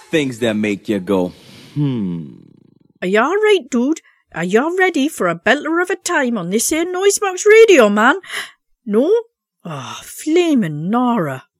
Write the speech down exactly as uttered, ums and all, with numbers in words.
things that make you go, hmm. Are you all right, dude? Are you ready for a belter of a time on this here Noisebox Radio, man? No? Ah, oh, flamin' Nora.